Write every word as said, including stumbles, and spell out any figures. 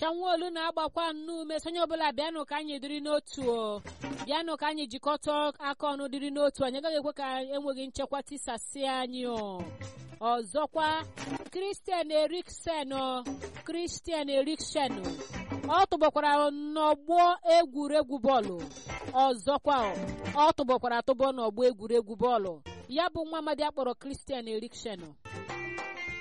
Shanwolu na-agbakwa nnu ume sonye ọbụla bịanụ ka anyị dịrị n'otu o. Bịanụ ka anyị jikọta aka ọnụ dịrị n'otu, anyị agaghị ekwe ka enweghị nchekwa tisasị anyị o. Ọzọkwa Christian Eriksen Christian Eriksen ọ tụbakwara n'ọgbọ egwuregwu bọọlụ. Ọzọkwa ọ tụbakwara atụbọ n'ọgbọ egwuregwu bọọlụ. Ya bụ nwa amadi akpọrọ Christian Eriksen